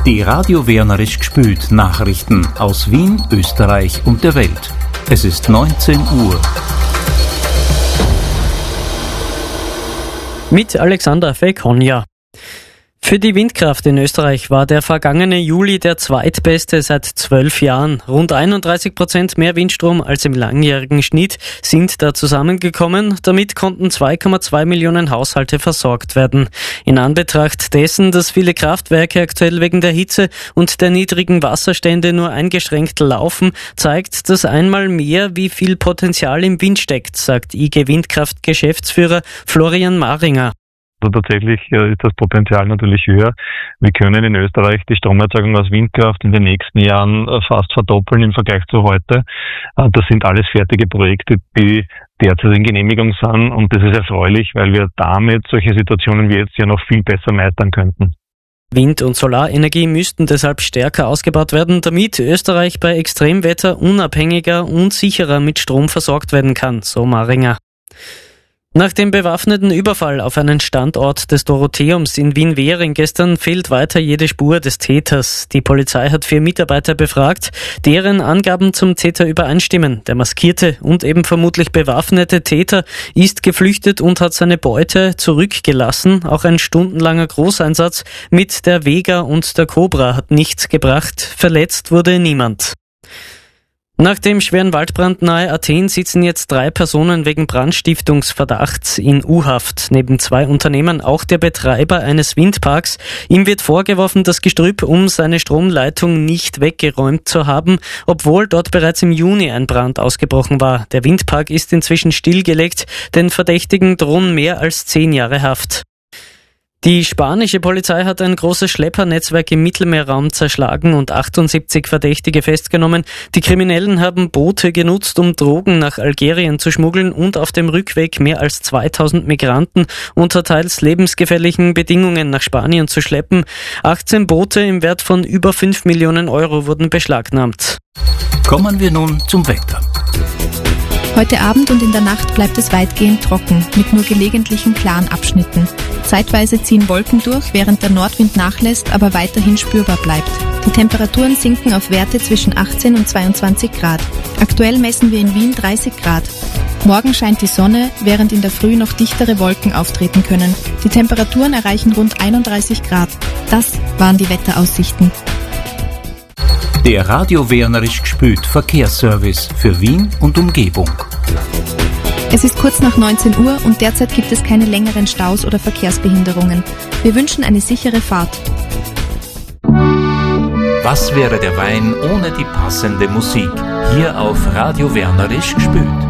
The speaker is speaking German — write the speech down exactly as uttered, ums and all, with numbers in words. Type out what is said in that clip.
Die Radio Wernerisch gspült Nachrichten aus Wien, Österreich und der Welt. Es ist neunzehn Uhr. Mit Alexander Fekonja. Für die Windkraft in Österreich war der vergangene Juli der zweitbeste seit zwölf Jahren. Rund einunddreißig Prozent mehr Windstrom als im langjährigen Schnitt sind da zusammengekommen. Damit konnten zwei Komma zwei Millionen Haushalte versorgt werden. In Anbetracht dessen, dass viele Kraftwerke aktuell wegen der Hitze und der niedrigen Wasserstände nur eingeschränkt laufen, zeigt das einmal mehr, wie viel Potenzial im Wind steckt, sagt I G Windkraft-Geschäftsführer Florian Maringer. Also tatsächlich ist das Potenzial natürlich höher. Wir können in Österreich die Stromerzeugung aus Windkraft in den nächsten Jahren fast verdoppeln im Vergleich zu heute. Das sind alles fertige Projekte, die derzeit in Genehmigung sind, und das ist erfreulich, weil wir damit solche Situationen wie jetzt ja noch viel besser meistern könnten. Wind- und Solarenergie müssten deshalb stärker ausgebaut werden, damit Österreich bei Extremwetter unabhängiger und sicherer mit Strom versorgt werden kann, so Maringer. Nach dem bewaffneten Überfall auf einen Standort des Dorotheums in Wien-Währing gestern fehlt weiter jede Spur des Täters. Die Polizei hat vier Mitarbeiter befragt, deren Angaben zum Täter übereinstimmen. Der maskierte und eben vermutlich bewaffnete Täter ist geflüchtet und hat seine Beute zurückgelassen. Auch ein stundenlanger Großeinsatz mit der Vega und der Cobra hat nichts gebracht. Verletzt wurde niemand. Nach dem schweren Waldbrand nahe Athen sitzen jetzt drei Personen wegen Brandstiftungsverdachts in U-Haft. Neben zwei Unternehmern auch der Betreiber eines Windparks. Ihm wird vorgeworfen, das Gestrüpp um seine Stromleitung nicht weggeräumt zu haben, obwohl dort bereits im Juni ein Brand ausgebrochen war. Der Windpark ist inzwischen stillgelegt, den Verdächtigen drohen mehr als zehn Jahre Haft. Die spanische Polizei hat ein großes Schleppernetzwerk im Mittelmeerraum zerschlagen und achtundsiebzig Verdächtige festgenommen. Die Kriminellen haben Boote genutzt, um Drogen nach Algerien zu schmuggeln und auf dem Rückweg mehr als zweitausend Migranten unter teils lebensgefährlichen Bedingungen nach Spanien zu schleppen. achtzehn Boote im Wert von über fünf Millionen Euro wurden beschlagnahmt. Kommen wir nun zum Wetter. Heute Abend und in der Nacht bleibt es weitgehend trocken, mit nur gelegentlichen klaren Abschnitten. Zeitweise ziehen Wolken durch, während der Nordwind nachlässt, aber weiterhin spürbar bleibt. Die Temperaturen sinken auf Werte zwischen achtzehn und zweiundzwanzig Grad. Aktuell messen wir in Wien dreißig Grad. Morgen scheint die Sonne, während in der Früh noch dichtere Wolken auftreten können. Die Temperaturen erreichen rund einunddreißig Grad. Das waren die Wetteraussichten. Der Radio Wernerisch gspült Verkehrsservice für Wien und Umgebung. Es ist kurz nach neunzehn Uhr und derzeit gibt es keine längeren Staus oder Verkehrsbehinderungen. Wir wünschen eine sichere Fahrt. Was wäre der Wein ohne die passende Musik? Hier auf Radio Wernerisch gspült.